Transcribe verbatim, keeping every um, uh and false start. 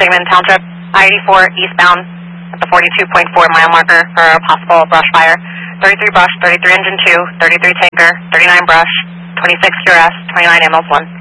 Sangamon Township, I eighty-four eastbound at the forty-two point four mile marker for a possible brush fire. thirty-three brush, thirty-three engine two, thirty-three tanker, thirty-nine brush, twenty-six Q R S, twenty-nine ambulance one.